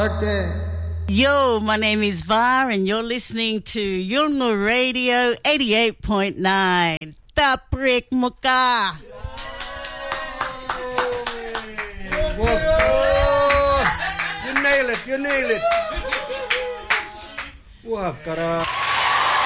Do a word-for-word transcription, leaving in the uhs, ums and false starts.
Arte. Yo, my name is Var and you're listening to Yulngu Radio eighty-eight point nine. Taprik Muka. You nail it, you nail it. Wah, kara.